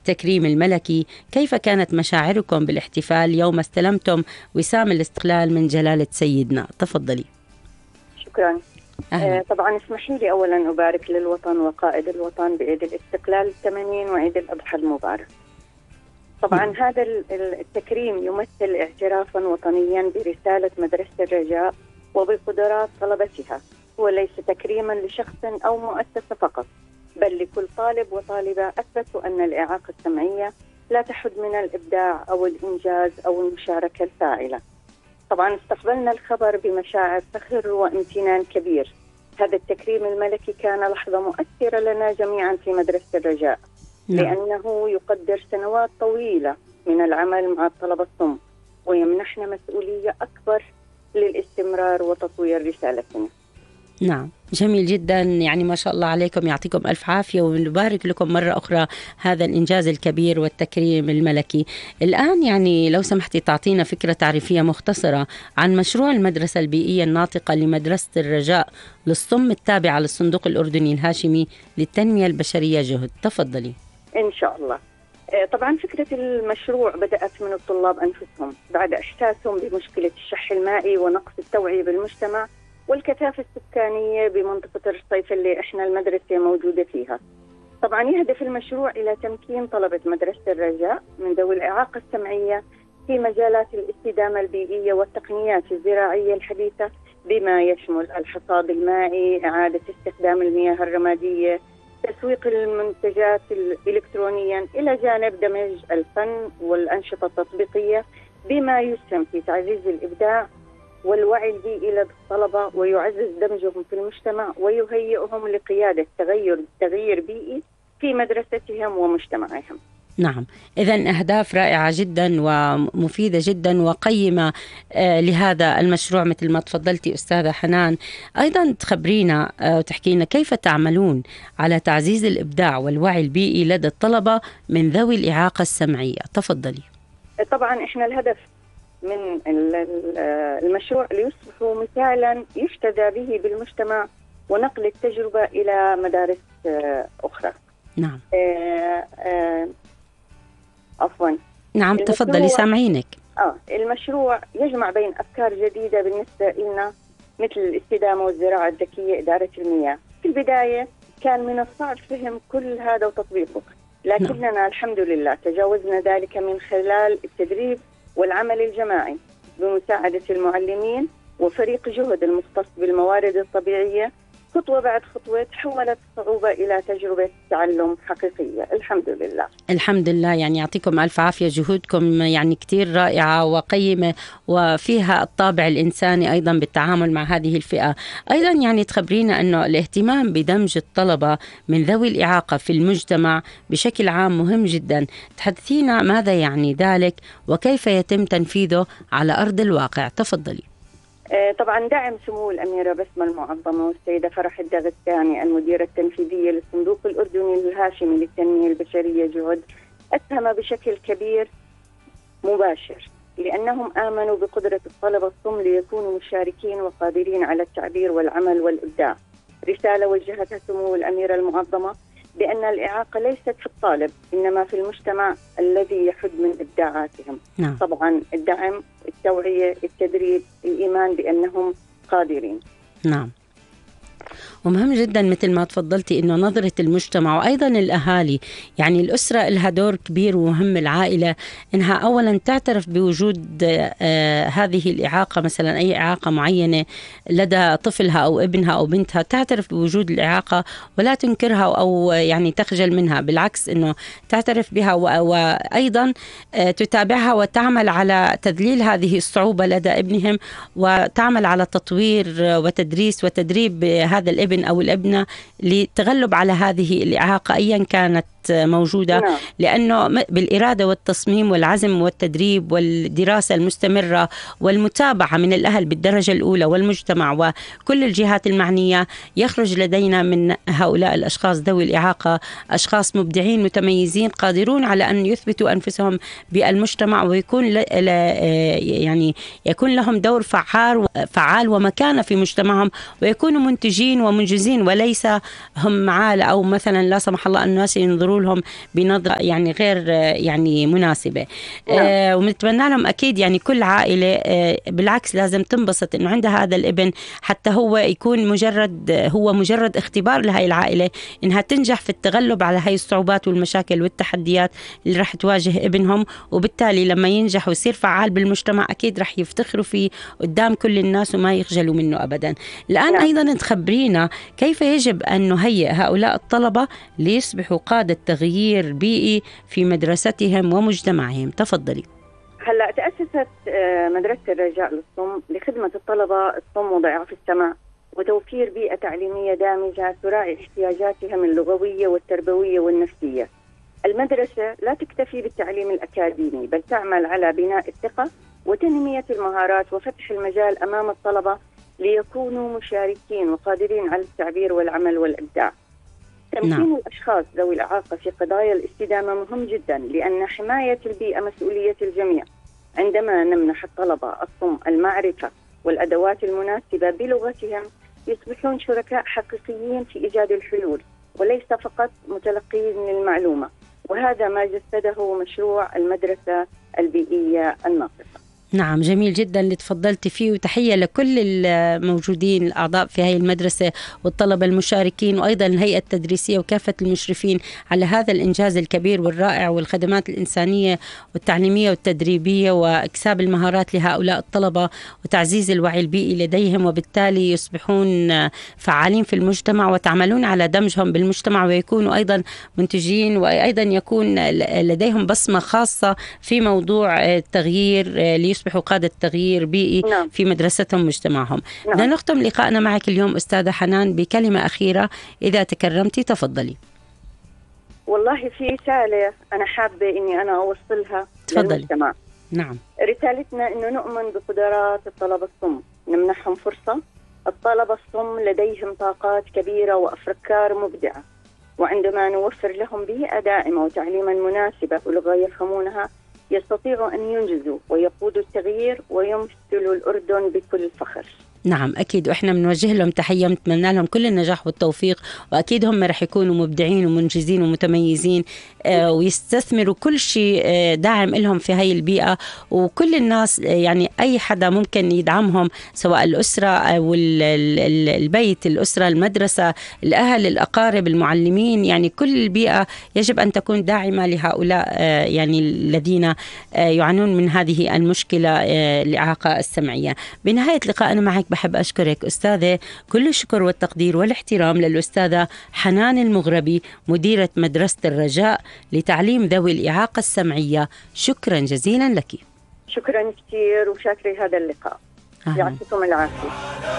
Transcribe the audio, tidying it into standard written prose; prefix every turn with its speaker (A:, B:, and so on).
A: التكريم الملكي، كيف كانت مشاعركم بالاحتفال يوم استلمتم وسام الاستقلال من جلالة سيدنا؟ تفضلي.
B: شكرا. طبعا اسمحي لي أولا أبارك للوطن وقائد الوطن بعيد الاستقلال 80 وعيد الأضحى المبارك. طبعا هذا التكريم يمثل اعترافا وطنيا برسالة مدرسة الرجاء وبقدرات طلبتها، وليس تكريما لشخص أو مؤسسة فقط، بل لكل طالب وطالبة أثبتوا أن الإعاقة السمعية لا تحد من الإبداع أو الإنجاز أو المشاركة الفاعلة. طبعا استقبلنا الخبر بمشاعر فخر وامتنان كبير. هذا التكريم الملكي كان لحظة مؤثرة لنا جميعا في مدرسة الرجاء، لأنه يقدر سنوات طويلة من العمل مع الطلبة الصم، ويمنحنا مسؤولية أكبر للاستمرار وتطوير رسالتنا.
A: نعم، جميل جدا، يعني ما شاء الله عليكم، يعطيكم ألف عافية ونبارك لكم مرة أخرى هذا الإنجاز الكبير والتكريم الملكي. الآن يعني لو سمحتي تعطينا فكرة تعريفية مختصرة عن مشروع المدرسة البيئية الناطقة لمدرسة الرجاء للصم التابعة للصندوق الأردني الهاشمي للتنمية البشرية جهد. تفضلي.
B: إن شاء الله. طبعا فكرة المشروع بدأت من الطلاب أنفسهم بعد إحساسهم بمشكلة الشح المائي ونقص التوعية بالمجتمع والكثافة السكانية بمنطقة الرصيف اللي إحنا المدرسة موجودة فيها. طبعا يهدف المشروع إلى تمكين طلبة مدرسة الرجاء من ذوي الإعاقة السمعية في مجالات الاستدامة البيئية والتقنيات الزراعية الحديثة، بما يشمل الحصاد المائي، إعادة استخدام المياه الرمادية، تسويق المنتجات إلكترونيا، إلى جانب دمج الفن والأنشطة التطبيقية، بما يسهم في تعزيز الإبداع والوعي البيئي لدى الطلبة، ويعزز دمجهم في المجتمع ويهيئهم لقيادة تغيير بيئي في مدرستهم ومجتمعهم.
A: نعم، إذن أهداف رائعة جدا ومفيدة جدا وقيمة لهذا المشروع مثل ما تفضلتي أستاذة حنان. أيضا تخبرينا وتحكي لنا كيف تعملون على تعزيز الإبداع والوعي البيئي لدى الطلبة من ذوي الإعاقة السمعية. تفضلي.
B: طبعا إحنا الهدف من المشروع ليصبحوا مثالا يحتذى به بالمجتمع ونقل التجربة إلى مدارس أخرى.
A: نعم.
B: عفوا.
A: نعم تفضلي سامعينك.
B: المشروع يجمع بين أفكار جديدة بالنسبة لنا مثل الاستدامة والزراعة الذكية، إدارة المياه. في البداية كان من الصعب فهم كل هذا وتطبيقه، لكننا الحمد لله تجاوزنا ذلك من خلال التدريب والعمل الجماعي بمساعدة المعلمين وفريق جهد المختص بالموارد الطبيعية. خطوة بعد خطوة تحولت الصعوبة إلى تجربة تعلم حقيقية. الحمد لله.
A: الحمد لله، يعني يعطيكم ألف عافية، جهودكم يعني كتير رائعة وقيمة وفيها الطابع الإنساني أيضا بالتعامل مع هذه الفئة. أيضا يعني تخبرينا أنه الاهتمام بدمج الطلبة من ذوي الإعاقة في المجتمع بشكل عام مهم جدا. تحدثينا ماذا يعني ذلك وكيف يتم تنفيذه على أرض الواقع. تفضلي.
B: طبعا دعم سمو الأميرة بسمة المعظمة والسيدة فرح الدغستاني المديرة التنفيذية للصندوق الأردني الهاشمي للتنمية البشرية جهد أسهم بشكل كبير مباشر، لأنهم آمنوا بقدرة الطلبة الصم ليكونوا مشاركين وقادرين على التعبير والعمل والإبداع. رسالة وجهتها سمو الأميرة المعظمة بأن الإعاقة ليست في الطالب إنما في المجتمع الذي يحد من إبداعاتهم.
A: نعم.
B: طبعا الدعم، التوعية، التدريب، الإيمان بأنهم قادرين.
A: نعم، ومهم جدا مثل ما تفضلتي إنه نظرة المجتمع وأيضا الأهالي، يعني الأسرة لها دور كبير ومهم. العائلة إنها أولا تعترف بوجود هذه الإعاقة، مثلا أي إعاقة معينة لدى طفلها أو ابنها أو بنتها، تعترف بوجود الإعاقة ولا تنكرها أو يعني تخجل منها، بالعكس إنه تعترف بها وأيضا تتابعها وتعمل على تذليل هذه الصعوبة لدى ابنهم، وتعمل على تطوير وتدريس وتدريب هذا الابن أو الابنة للتغلب على هذه الإعاقة أيا كانت موجودة.
B: نعم.
A: لأنه بالإرادة والتصميم والعزم والتدريب والدراسة المستمرة والمتابعة من الأهل بالدرجة الأولى والمجتمع وكل الجهات المعنية، يخرج لدينا من هؤلاء الأشخاص ذوي الإعاقة أشخاص مبدعين متميزين قادرون على أن يثبتوا أنفسهم بالمجتمع، ويكون يعني يكون لهم دور فعال ومكانة في مجتمعهم، ويكونوا منتجين منجزين وليس هم عالة أو مثلا لا سمح الله الناس ينظروا لهم بنظرة يعني غير يعني مناسبة. ونتمنى لهم أكيد يعني كل عائلة بالعكس لازم تنبسط إنه عندها هذا الابن، حتى هو يكون مجرد اختبار لهاي العائلة إنها تنجح في التغلب على هاي الصعوبات والمشاكل والتحديات اللي راح تواجه ابنهم، وبالتالي لما ينجح ويصير فعال بالمجتمع أكيد راح يفتخروا فيه قدام كل الناس وما يخجلوا منه أبدا. الآن أيضا تخبرينا كيف يجب أن نهيئ هؤلاء الطلبة ليصبحوا قادة تغيير بيئي في مدرستهم ومجتمعهم. تفضلي.
B: هلا تأسست مدرسة الرجاء للصم لخدمة الطلبة الصم وضعاف السمع وتوفير بيئة تعليمية دامجة تراعي احتياجاتهم اللغوية والتربوية والنفسية. المدرسة لا تكتفي بالتعليم الأكاديمي بل تعمل على بناء الثقة وتنمية المهارات وفتح المجال أمام الطلبة ليكونوا مشاركين وقادرين على التعبير والعمل والإبداع. تمكين الأشخاص ذوي الإعاقة في قضايا الاستدامة مهم جدا، لأن حماية البيئة مسؤولية الجميع. عندما نمنح الطلبة الصم المعرفة والأدوات المناسبة بلغتهم يصبحون شركاء حقيقيين في إيجاد الحلول وليس فقط متلقين للمعلومة، وهذا ما جسده مشروع المدرسة البيئية الناطقة.
A: نعم، جميل جدا اللي تفضلت فيه، وتحية لكل الموجودين الأعضاء في هذه المدرسة والطلبة المشاركين وأيضا الهيئة التدريسية وكافة المشرفين على هذا الإنجاز الكبير والرائع، والخدمات الإنسانية والتعليمية والتدريبية وإكساب المهارات لهؤلاء الطلبة وتعزيز الوعي البيئي لديهم، وبالتالي يصبحون فعالين في المجتمع وتعملون على دمجهم بالمجتمع ويكونوا أيضا منتجين، وأيضا يكون لديهم بصمة خاصة في موضوع التغيير يصبحوا قادة تغيير بيئي في مدرستهم ومجتمعهم. بدنا نختم لقائنا معك اليوم أستاذة حنان بكلمة أخيرة إذا تكرمتي. تفضلي.
B: والله في رسالة أنا حابة إني أنا أوصلها للمجتمع.
A: نعم.
B: رسالتنا إنه نؤمن بقدرات الطلبة الصم، نمنحهم فرصة. الطلبة الصم لديهم طاقات كبيرة وأفكار مبدعة، وعندما نوفر لهم بيئة دائمة وتعليما مناسبة ولغة يفهمونها يستطيعوا أن ينجزوا ويقودوا التغيير ويمثلوا الأردن بكل فخر.
A: نعم أكيد، وإحنا بنوجه لهم تحية ونتمنى لهم كل النجاح والتوفيق، وأكيد هم رح يكونوا مبدعين ومنجزين ومتميزين ويستثمروا كل شيء داعم لهم في هاي البيئة، وكل الناس يعني أي حدا ممكن يدعمهم سواء الأسرة أو البيت، الأسرة، المدرسة، الأهل، الأقارب، المعلمين، يعني كل البيئة يجب أن تكون داعمة لهؤلاء يعني الذين يعانون من هذه المشكلة الإعاقة السمعية. بنهاية لقائنا معك بحب أشكرك أستاذة كل الشكر والتقدير والاحترام للأستاذة حنان المغربي مديرة مدرسة الرجاء لتعليم ذوي الإعاقة السمعية. شكرا جزيلا لك.
B: شكرا كثير وشاكري هذا اللقاء. يعطيكم العافية.